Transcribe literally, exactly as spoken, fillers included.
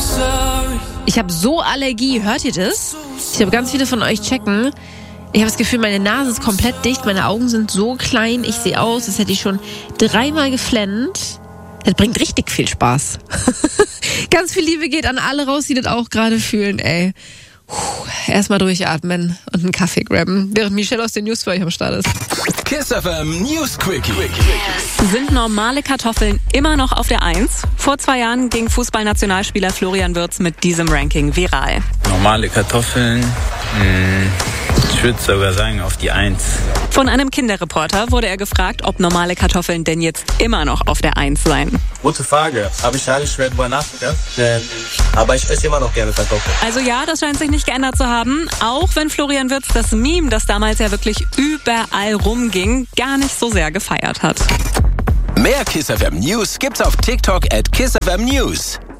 Ich habe so Allergie, hört ihr das? Ich habe ganz viele von euch checken. Ich habe das Gefühl, meine Nase ist komplett dicht, meine Augen sind so klein, ich sehe aus, als hätte ich schon dreimal geflennt. Das bringt richtig viel Spaß. Ganz viel Liebe geht an alle raus, die das auch gerade fühlen, ey. Erstmal durchatmen und einen Kaffee grabben, während Michelle aus den News für euch am Start ist. Kiss F M News Quickie. Sind normale Kartoffeln immer noch auf der Eins? Vor zwei Jahren ging Fußballnationalspieler Florian Wirtz mit diesem Ranking viral. Normale Kartoffeln, mh, ich würde sogar sagen auf die Eins. Von einem Kinderreporter wurde er gefragt, ob normale Kartoffeln denn jetzt immer noch auf der Eins seien. Gute Frage. Habe ich gar nicht schwer drüber nachgedacht. Äh, aber ich esse immer noch gerne Kartoffeln. Also ja, das scheint sich nicht geändert zu haben. Auch wenn Florian Wirtz das Meme, das damals ja wirklich überall rumging, gar nicht so sehr gefeiert hat. Mehr Kiss F M News gibt's auf TikTok at Kiss F M News.